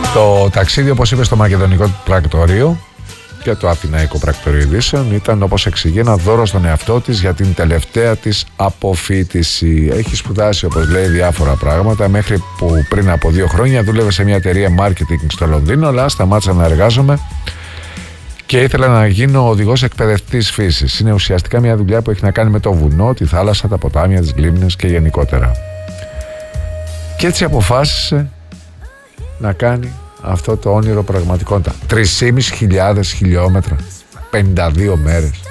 Το ταξίδι, όπως είπε, στο μακεδονικό πρακτορείο και το αθηναϊκό πρακτορείο ειδήσεων ήταν, όπως εξηγεί, ένα δώρο στον εαυτό της για την τελευταία της αποφοίτηση. Έχει σπουδάσει, όπως λέει, διάφορα πράγματα, μέχρι που πριν από 2 χρόνια δούλευε σε μια εταιρεία marketing στο Λονδίνο, αλλά σταμάτησα να εργάζομαι και ήθελα να γίνω οδηγός εκπαιδευτής φύσης. Είναι ουσιαστικά μια δουλειά που έχει να κάνει με το βουνό, τη θάλασσα, τα ποτάμια, τις λίμνες και γενικότερα. Και έτσι αποφάσισε να κάνει αυτό το όνειρο πραγματικότητα. 3.500 χιλιόμετρα, 52 μέρες.